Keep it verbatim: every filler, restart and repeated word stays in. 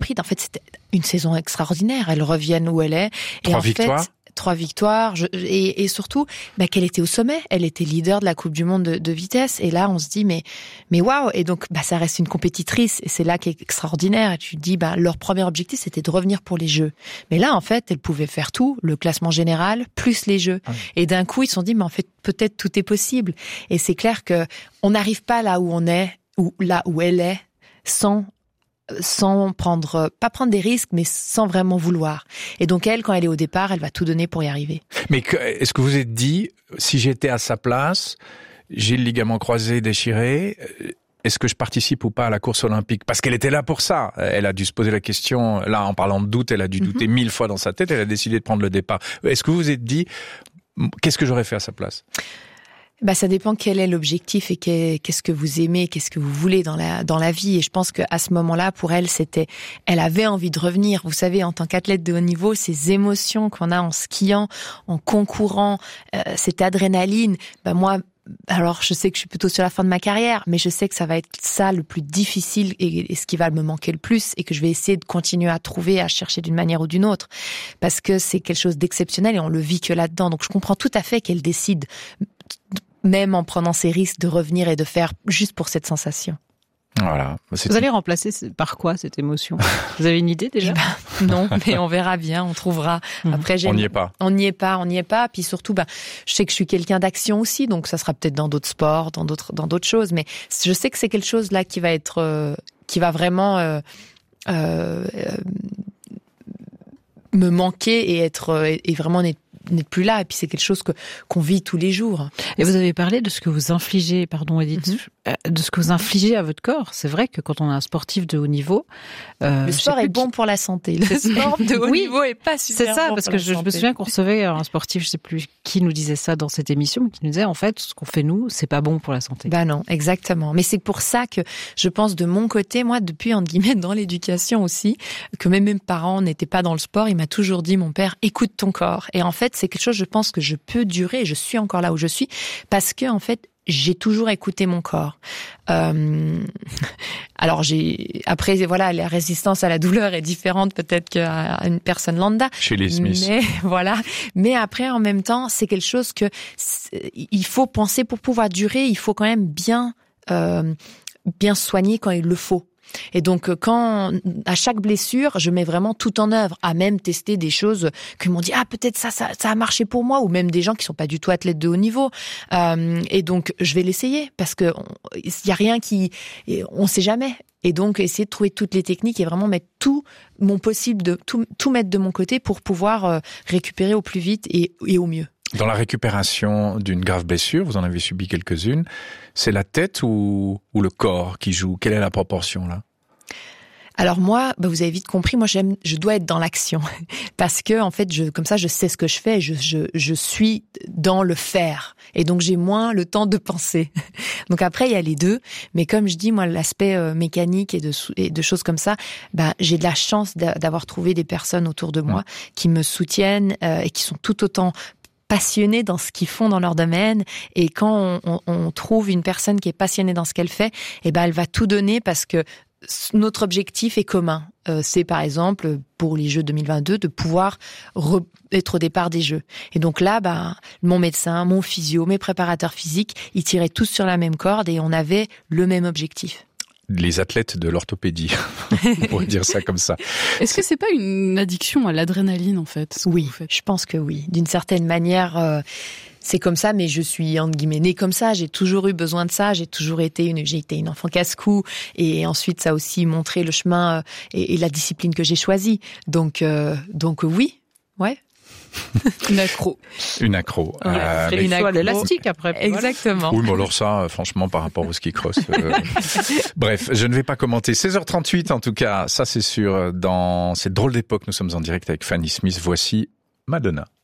repris. En fait, c'était une saison extraordinaire. Elle revient où elle est. Trois et en victoires. Fait, Trois victoires, je, et, et surtout, bah, qu'elle était au sommet. Elle était leader de la Coupe du Monde de, de vitesse. Et là, on se dit, mais, mais waouh! Et donc, bah, ça reste une compétitrice. Et c'est là qui est extraordinaire. Et tu te dis, bah, leur premier objectif, c'était de revenir pour les Jeux. Mais là, en fait, elle pouvait faire tout, le classement général, plus les Jeux. Ah. Et d'un coup, ils se sont dit, mais en fait, peut-être tout est possible. Et c'est clair que on n'arrive pas là où on est, ou là où elle est, sans sans prendre, pas prendre des risques, mais sans vraiment vouloir. Et donc elle, quand elle est au départ, elle va tout donner pour y arriver. Mais que, est-ce que vous êtes dit, si j'étais à sa place, j'ai le ligament croisé déchiré, est-ce que je participe ou pas à la course olympique? Parce qu'elle était là pour ça. Elle a dû se poser la question, là, en parlant de doute, elle a dû douter mm-hmm. mille fois dans sa tête, elle a décidé de prendre le départ. Est-ce que vous vous êtes dit, qu'est-ce que j'aurais fait à sa place? Bah, ça dépend quel est l'objectif et qu'est-ce que vous aimez, qu'est-ce que vous voulez dans la, dans la vie. Et je pense qu'à ce moment-là, pour elle, c'était, elle avait envie de revenir. Vous savez, en tant qu'athlète de haut niveau, ces émotions qu'on a en skiant, en concourant, euh, cette adrénaline, bah, moi, alors je sais que je suis plutôt sur la fin de ma carrière, mais je sais que ça va être ça le plus difficile et, et ce qui va me manquer le plus et que je vais essayer de continuer à trouver, à chercher d'une manière ou d'une autre. Parce que c'est quelque chose d'exceptionnel et on le vit que là-dedans. Donc je comprends tout à fait qu'elle décide, même en prenant ces risques, de revenir et de faire juste pour cette sensation. Voilà. Vous allez remplacer par quoi cette émotion? Vous avez une idée déjà? Ben, non, mais on verra bien, on trouvera. Après, on n'y est pas. On n'y est pas, on n'y est pas. Puis surtout, ben, je sais que je suis quelqu'un d'action aussi, donc ça sera peut-être dans d'autres sports, dans d'autres, dans d'autres choses. Mais je sais que c'est quelque chose là qui va être, euh, qui va vraiment euh, euh, me manquer et être euh, et vraiment n'être n'êtes plus là, et puis c'est quelque chose que qu'on vit tous les jours. Et vous avez parlé de ce que vous infligez, pardon Edith, mm-hmm. de ce que vous infligez à votre corps. C'est vrai que quand on a un sportif de haut niveau, euh, le sport est bon qui... pour la santé. Le sport de haut oui, niveau est pas super. C'est ça, bon parce pour que la je, je me souviens qu'on recevait un sportif, je sais plus qui nous disait ça dans cette émission, mais qui nous disait en fait ce qu'on fait nous, c'est pas bon pour la santé. Bah non, exactement. Mais c'est pour ça que je pense de mon côté, moi depuis entre guillemets dans l'éducation aussi, que même mes parents n'étaient pas dans le sport, il m'a toujours dit mon père, écoute ton corps. Et en fait c'est quelque chose, je pense que je peux durer, je suis encore là où je suis, parce que en fait, j'ai toujours écouté mon corps. Euh, alors j'ai après voilà, la résistance à la douleur est différente peut-être qu'à une personne lambda. Chez les Smiths. Mais voilà, mais après en même temps, c'est quelque chose que il faut penser pour pouvoir durer, il faut quand même bien euh, bien soigner quand il le faut. Et donc, quand, à chaque blessure, je mets vraiment tout en œuvre, à même tester des choses qui m'ont dit, ah, peut-être ça, ça, ça a marché pour moi, ou même des gens qui sont pas du tout athlètes de haut niveau. Euh, et donc, je vais l'essayer, parce que il y a rien qui, on sait jamais. Et donc, essayer de trouver toutes les techniques et vraiment mettre tout mon possible de, tout, tout mettre de mon côté pour pouvoir euh, récupérer au plus vite et, et au mieux. Dans la récupération d'une grave blessure, vous en avez subi quelques-unes, c'est la tête ou, ou le corps qui joue? Quelle est la proportion là? Alors moi, bah vous avez vite compris, moi j'aime, je dois être dans l'action parce que en fait, je, comme ça, je sais ce que je fais, je, je, je suis dans le faire et donc j'ai moins le temps de penser. Donc après, il y a les deux, mais comme je dis, moi, l'aspect euh, mécanique et de, et de choses comme ça, bah j'ai de la chance d'avoir trouvé des personnes autour de moi mmh. qui me soutiennent euh, et qui sont tout autant passionnés dans ce qu'ils font dans leur domaine, et quand on, on, on trouve une personne qui est passionnée dans ce qu'elle fait, et ben elle va tout donner parce que notre objectif est commun. Euh, c'est par exemple pour les Jeux deux mille vingt-deux de pouvoir re- être au départ des Jeux. Et donc là, ben mon médecin, mon physio, mes préparateurs physiques, ils tiraient tous sur la même corde et on avait le même objectif. Les athlètes de l'orthopédie, on pourrait dire ça comme ça. Est-ce que c'est pas une addiction à l'adrénaline en fait? Oui, je pense que oui. D'une certaine manière, euh, c'est comme ça, mais je suis entre guillemets née comme ça. J'ai toujours eu besoin de ça. J'ai toujours été une, j'ai été une enfant casse-cou, et ensuite ça a aussi montré le chemin et, et la discipline que j'ai choisie. Donc, euh, donc oui, ouais. Une accro. Une accro. Ouais, euh, une accro à l'élastique après. Exactement. Oui, mais alors ça, franchement, par rapport au ski cross. Euh... Bref, je ne vais pas commenter. seize heures trente-huit, en tout cas, ça c'est sûr. Dans cette drôle d'époque, nous sommes en direct avec Fanny Smith. Voici Madonna.